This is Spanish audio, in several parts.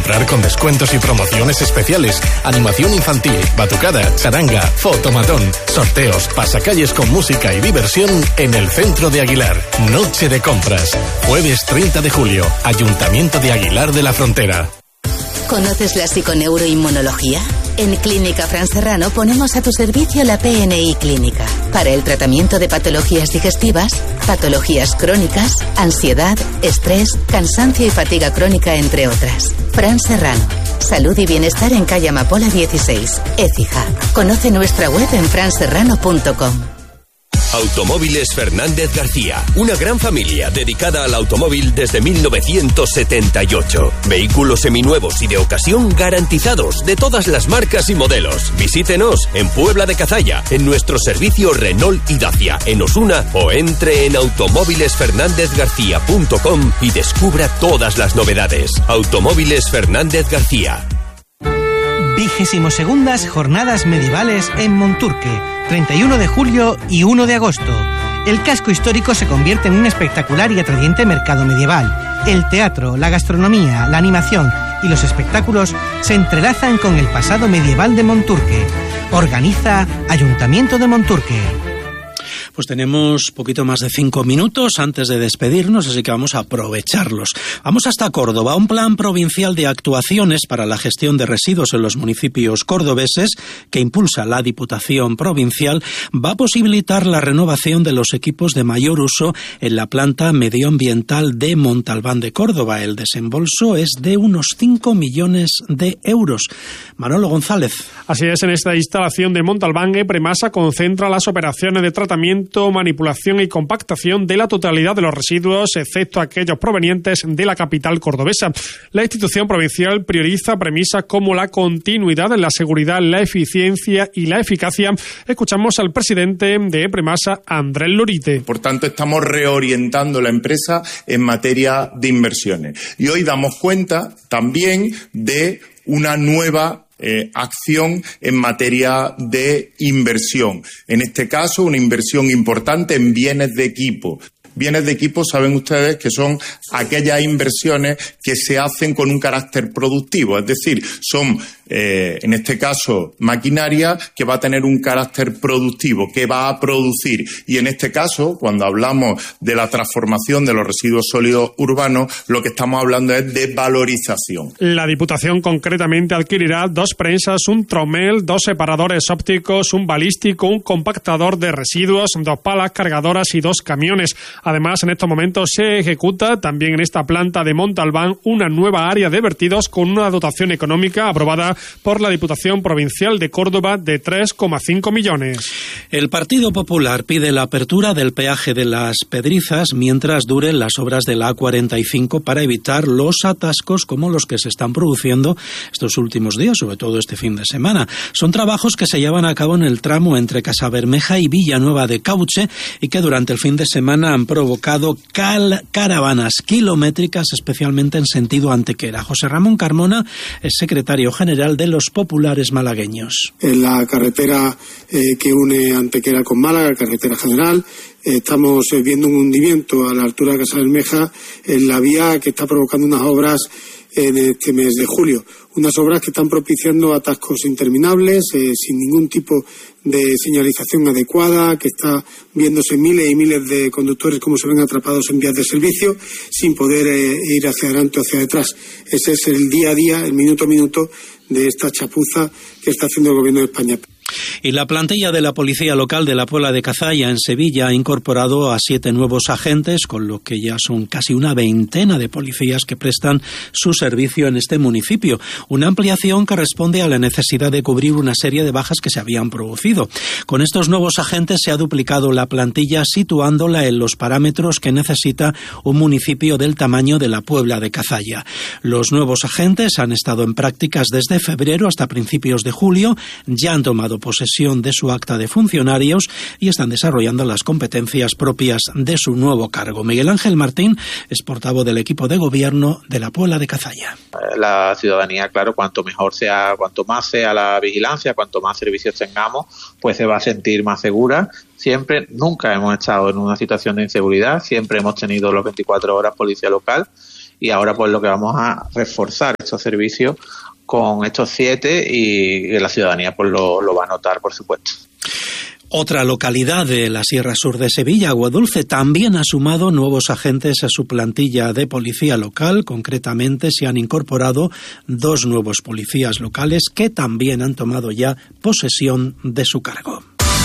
comprar con descuentos y promociones especiales, animación infantil, batucada, charanga, fotomatón, sorteos, pasacalles con música y diversión en el centro de Aguilar. Noche de compras. Jueves 30 de julio, Ayuntamiento de Aguilar de la Frontera. ¿Conoces la psiconeuroinmunología? En Clínica Fran Serrano ponemos a tu servicio la PNI Clínica para el tratamiento de patologías digestivas, patologías crónicas, ansiedad, estrés, cansancio y fatiga crónica, entre otras. Fran Serrano. Salud y bienestar en calle Amapola 16, Écija. Conoce nuestra web en franserrano.com. Automóviles Fernández García, una gran familia dedicada al automóvil desde 1978. Vehículos seminuevos y de ocasión garantizados de todas las marcas y modelos. Visítenos en Puebla de Cazalla, en nuestro servicio Renault y Dacia, en Osuna, o entre en automóvilesfernandezgarcía.com y descubra todas las novedades. Automóviles Fernández García. 22ª Jornadas Medievales en Monturque, 31 de julio y 1 de agosto. El casco histórico se convierte en un espectacular y atrayente mercado medieval. El teatro, la gastronomía, la animación y los espectáculos se entrelazan con el pasado medieval de Monturque. Organiza Ayuntamiento de Monturque. Pues tenemos poquito más de 5 minutos antes de despedirnos, así que vamos a aprovecharlos. Vamos hasta Córdoba. Un plan provincial de actuaciones para la gestión de residuos en los municipios cordobeses que impulsa la Diputación Provincial va a posibilitar la renovación de los equipos de mayor uso en la planta medioambiental de Montalbán de Córdoba. El desembolso es de unos 5 millones de euros. Manolo González. Así es, en esta instalación de Montalbán, Epremasa concentra las operaciones de tratamiento, manipulación y compactación de la totalidad de los residuos, excepto aquellos provenientes de la capital cordobesa. La institución provincial prioriza premisas como la continuidad, la seguridad, la eficiencia y la eficacia. Escuchamos al presidente de Epremasa, Andrés Lorite. Por tanto, estamos reorientando la empresa en materia de inversiones. Y hoy damos cuenta también de una nueva acción en materia de inversión. En este caso, una inversión importante en bienes de equipo. Bienes de equipo, saben ustedes que son aquellas inversiones que se hacen con un carácter productivo, es decir, son, en este caso, maquinaria que va a tener un carácter productivo, que va a producir. Y en este caso, cuando hablamos de la transformación de los residuos sólidos urbanos, lo que estamos hablando es de valorización. La Diputación concretamente adquirirá 2 prensas, un tromel, 2 separadores ópticos, un balístico, un compactador de residuos, 2 palas cargadoras y 2 camiones. Además, en estos momentos se ejecuta también en esta planta de Montalbán una nueva área de vertidos con una dotación económica aprobada por la Diputación Provincial de Córdoba de 3,5 millones. El Partido Popular pide la apertura del peaje de Las Pedrizas mientras duren las obras de la A45 para evitar los atascos como los que se están produciendo estos últimos días, sobre todo este fin de semana. Son trabajos que se llevan a cabo en el tramo entre Casabermeja y Villanueva de Cauche y que durante el fin de semana han provocado caravanas kilométricas, especialmente en sentido Antequera. José Ramón Carmona es secretario general de los populares malagueños. En la carretera que une Antequera con Málaga, carretera general, estamos viendo un hundimiento a la altura de Casabermeja en la vía que está provocando unas obras en este mes de julio. Unas obras que están propiciando atascos interminables, sin ningún tipo de señalización adecuada, que está viéndose miles y miles de conductores como se ven atrapados en vías de servicio, sin poder ir hacia adelante o hacia detrás. Ese es el día a día, el minuto a minuto de esta chapuza que está haciendo el Gobierno de España. Y la plantilla de la Policía Local de la Puebla de Cazalla en Sevilla ha incorporado a 7 nuevos agentes, con lo que ya son casi una veintena de policías que prestan su servicio en este municipio. Una ampliación que responde a la necesidad de cubrir una serie de bajas que se habían producido. Con estos nuevos agentes se ha duplicado la plantilla, situándola en los parámetros que necesita un municipio del tamaño de la Puebla de Cazalla. Los nuevos agentes han estado en prácticas desde febrero hasta principios de julio, ya han tomado posesión de su acta de funcionarios y están desarrollando las competencias propias de su nuevo cargo. Miguel Ángel Martín es portavoz del equipo de gobierno de la Puebla de Cazalla. La ciudadanía, claro, cuanto mejor sea, cuanto más sea la vigilancia, cuanto más servicios tengamos, pues se va a sentir más segura. Nunca hemos estado en una situación de inseguridad, siempre hemos tenido las 24 horas policía local. y ahora pues lo que vamos a reforzar estos servicios con estos 7 y la ciudadanía pues lo va a notar, por supuesto. Otra localidad de la Sierra Sur de Sevilla, Aguadulce, también ha sumado nuevos agentes a su plantilla de policía local. Concretamente, se han incorporado 2 nuevos policías locales que también han tomado ya posesión de su cargo.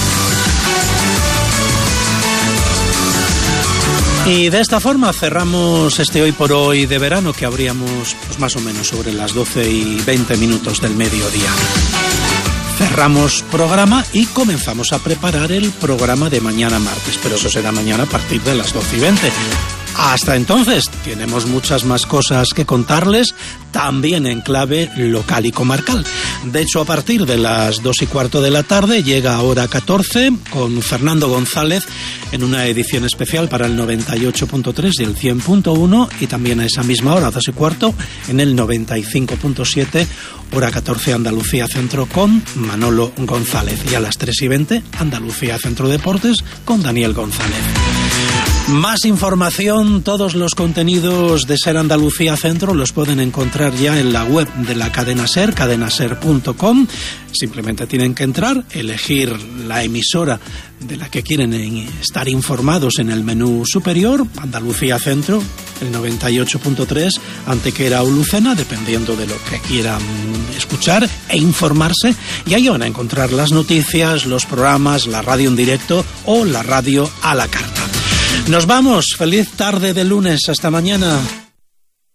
Y de esta forma cerramos este Hoy por Hoy de verano, que abríamos pues más o menos sobre las 12:20 del mediodía. Cerramos programa y comenzamos a preparar el programa de mañana martes, pero eso será mañana a partir de las 12:20. Hasta entonces, tenemos muchas más cosas que contarles, también en clave local y comarcal. De hecho, a partir de las 2:15 de la tarde llega Hora 14 con Fernando González en una edición especial para el 98.3 y el 100.1, y también a esa misma hora, 2:15, en el 95.7, Hora 14 Andalucía Centro con Manolo González. Y a las 3:20, Andalucía Centro Deportes con Daniel González. Más información, todos los contenidos de Ser Andalucía Centro los pueden encontrar ya en la web de la cadena SER, cadenaser.com. Simplemente tienen que entrar, elegir la emisora de la que quieren estar informados en el menú superior, Andalucía Centro, el 98.3, Antequera o Lucena, dependiendo de lo que quieran escuchar e informarse, y ahí van a encontrar las noticias, los programas, la radio en directo o la radio a la carta. Nos vamos, feliz tarde de lunes, hasta mañana.